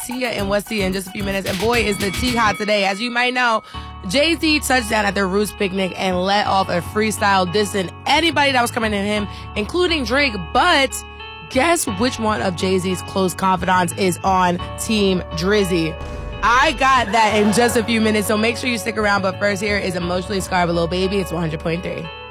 Tia and West Tia in just a few minutes. And boy, is the tea hot today. As you might know, Jay-Z touched down at the Roots picnic and let off a freestyle dissing anybody that was coming to him, including Drake. But guess which one of Jay-Z's close confidants is on Team Drizzy? I got that in just a few minutes, so make sure you stick around. But first, here is Emotionally Scarred with Lil Baby. It's 100.3.